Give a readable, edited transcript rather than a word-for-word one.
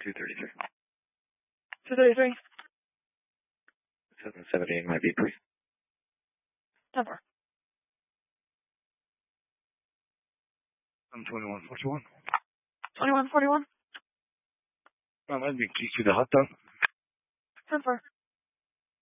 233. 233. 778 might be free. 10-4. 2141. 2141. Might be key to the hot dog. 10-4.